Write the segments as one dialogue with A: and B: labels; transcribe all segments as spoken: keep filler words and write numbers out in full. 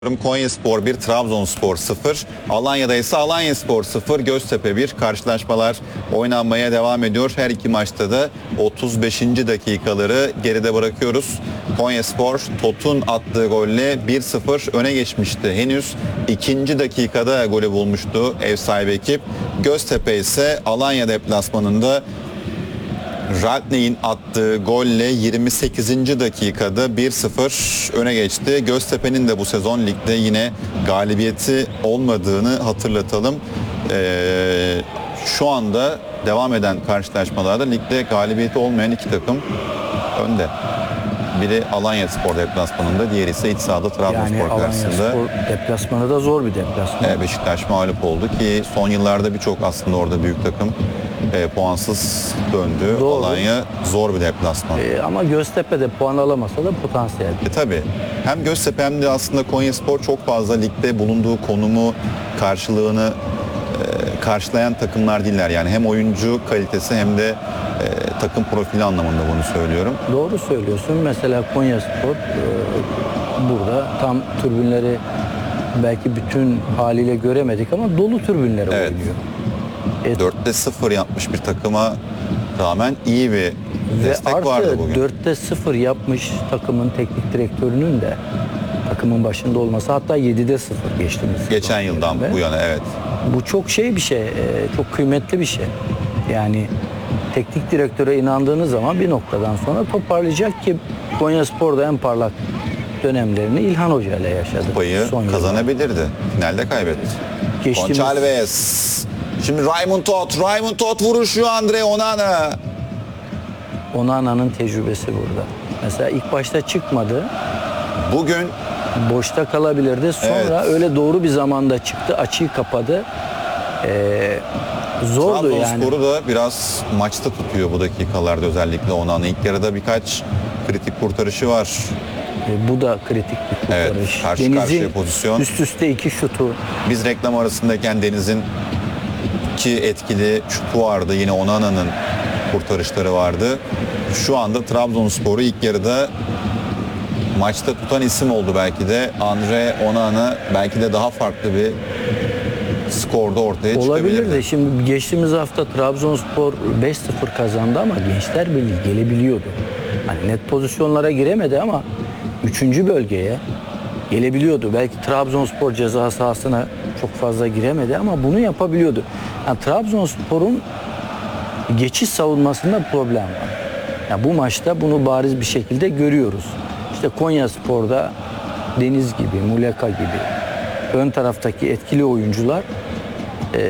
A: Konyaspor bir, Trabzonspor sıfır. Alanya'da ise Alanyaspor sıfır, Göztepe bir. Karşılaşmalar oynanmaya devam ediyor. Her iki maçta da otuz beşinci dakikaları geride bırakıyoruz. Konyaspor Tot'un attığı golle bir sıfır öne geçmişti. Henüz ikinci dakikada golü bulmuştu ev sahibi ekip. Göztepe ise Alanya deplasmanında Radney'in attığı golle yirmi sekizinci dakikada bir sıfır öne geçti. Göztepe'nin de bu sezon ligde yine galibiyeti olmadığını hatırlatalım. Ee, şu anda devam eden karşılaşmalarda ligde galibiyeti olmayan iki takım önde. Biri Alanyaspor deplasmanında, diğeri ise iç sahada Trabzonspor
B: yani
A: karşısında.
B: Alanyaspor deplasmanı da zor bir deplasman.
A: Ee, Beşiktaş mağlup oldu ki son yıllarda birçok aslında orada büyük takım E, puansız döndü.
B: Doğru.
A: Alanya zor bir deplasman.
B: E, ama Göztepe de puan alamasa da potansiyel.
A: E, tabii. Hem Göztepe hem de aslında Konyaspor çok fazla ligde bulunduğu konumu, karşılığını e, karşılayan takımlar değiller. Yani hem oyuncu kalitesi hem de e, takım profili anlamında bunu söylüyorum.
B: Doğru söylüyorsun. Mesela Konyaspor e, burada tam tribünleri belki bütün haliyle göremedik ama dolu tribünleri
A: Evet.
B: oynuyor.
A: dörtte sıfır yapmış bir takıma rağmen iyi bir
B: Ve
A: destek vardı
B: artı
A: bugün.
B: dörtte sıfır yapmış takımın teknik direktörünün de takımın başında olması, hatta yedide sıfır geçtiğimiz
A: Geçen
B: sezon
A: yıldan
B: dönemde.
A: bu yana evet.
B: Bu çok şey bir şey, e, çok kıymetli bir şey. Yani teknik direktöre inandığınız zaman bir noktadan sonra toparlayacak ki Konyaspor'da en parlak dönemlerini İlhan Hoca ile yaşadı.
A: Kupayı
B: son yıllarda.
A: kazanabilirdi. Finalde kaybetti.
B: Geçtiğimiz-
A: Gonçalves. Şimdi Raymond Todt. Raymond Todt vuruşu Andre Onana.
B: Onana'nın tecrübesi burada. Mesela ilk başta çıkmadı.
A: Bugün
B: Boşta kalabilirdi. Sonra
A: Evet.
B: öyle doğru bir zamanda çıktı. Açıyı kapadı. Ee, zordu yani.
A: Trabzonspor'u da biraz maçta tutuyor bu dakikalarda, özellikle Onana. İlk yarıda birkaç kritik kurtarışı var.
B: Ee, bu da kritik bir
A: Evet,
B: kurtarış.
A: karşı
B: Deniz'in
A: karşıya pozisyon.
B: üst üste iki şutu.
A: Biz reklam arasındayken Deniz'in iki etkili şutu vardı. Yine Onana'nın kurtarışları vardı. Şu anda Trabzonspor'u ilk yarıda maçta tutan isim oldu belki de. Andre Onana belki de daha farklı bir skorda ortaya
B: Olabilir
A: çıkabilirdi.
B: de şimdi geçtiğimiz hafta Trabzonspor beş sıfır kazandı ama Gençler Birliği gelebiliyordu. Hani net pozisyonlara giremedi ama üçüncü bölgeye gelebiliyordu. Belki Trabzonspor ceza sahasına çok fazla giremedi ama bunu yapabiliyordu. Yani Trabzonspor'un geçiş savunmasında problem var. Yani bu maçta bunu bariz bir şekilde görüyoruz. İşte Konyaspor'da Deniz gibi, Muleka gibi ön taraftaki etkili oyuncular e,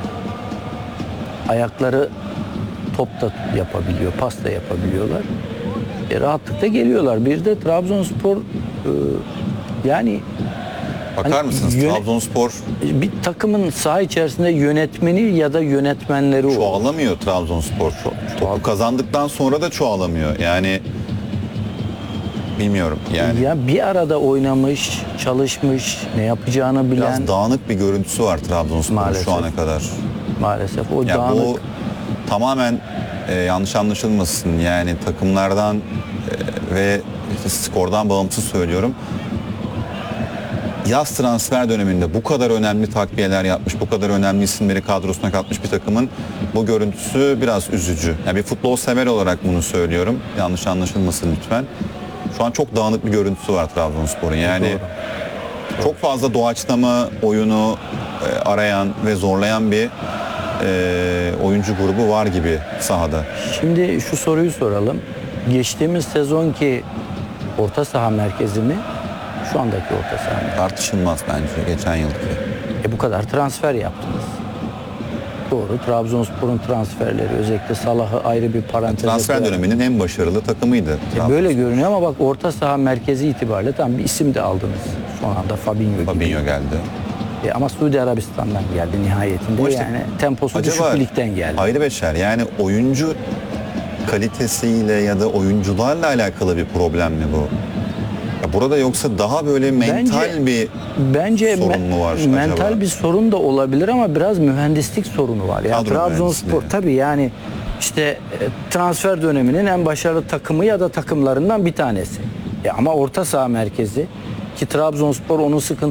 B: ayakları top da yapabiliyor, pas da yapabiliyorlar. E, rahatlıkla geliyorlar. Bir de Trabzonspor e, yani
A: Bakar
B: Hani
A: mısınız?
B: yöne-
A: Trabzonspor
B: bir takımın saha içerisinde yönetmeni ya da yönetmenleri o.
A: çoğalamıyor Trabzonspor. Topu kazandıktan sonra da çoğalamıyor. Yani bilmiyorum yani.
B: Ya bir arada oynamış, çalışmış, ne yapacağını bilen
A: Biraz dağınık bir görüntüsü var Trabzonspor'un
B: Maalesef.
A: şu ana kadar.
B: maalesef o
A: Ya
B: dağınık.
A: bu tamamen e, yanlış anlaşılmasın. Yani takımlardan e, ve işte skordan bağımsız söylüyorum. Yaz transfer döneminde bu kadar önemli takviyeler yapmış, bu kadar önemli isimleri kadrosuna katmış bir takımın bu görüntüsü biraz üzücü. Yani bir futbol sever olarak bunu söylüyorum. Yanlış anlaşılmasın lütfen. Şu an çok dağınık bir görüntüsü var Trabzonspor'un. Yani çok fazla doğaçlama oyunu e, arayan ve zorlayan bir e, oyuncu grubu var gibi sahada.
B: Şimdi şu soruyu soralım. Geçtiğimiz sezonki orta saha merkezi mi? Şu andaki orta saha merkezi.
A: Tartışılmaz bence geçen yılki.
B: E bu kadar transfer yaptınız. Doğru. Trabzonspor'un transferleri, özellikle Salah'ı ayrı bir paranteze
A: Transfer
B: koyarak-
A: döneminin en başarılı takımıydı.
B: E
A: Trabzonspor.
B: böyle görünüyor ama bak orta saha merkezi itibariyle tam bir isim de aldınız. Son anda Fabinho gibi.
A: Fabinho geldi.
B: E ama Suudi Arabistan'dan geldi nihayetinde.
A: Ama işte
B: yani temposu düşük bir ligden geldi.
A: ayrı beşer. Yani oyuncu kalitesiyle ya da oyuncularla alakalı bir problem mi bu? Ya burada yoksa daha böyle mental
B: Bence-
A: bir
B: Bence
A: sorun
B: me-
A: mu var
B: mental
A: acaba?
B: bir sorun da olabilir ama biraz mühendislik sorunu var. Yani
A: Kadro
B: Trabzonspor
A: mühendisliği.
B: tabii yani işte e, transfer döneminin en başarılı takımı ya da takımlarından bir tanesi. E ama orta saha merkezi Ki Trabzonspor onun sıkıntı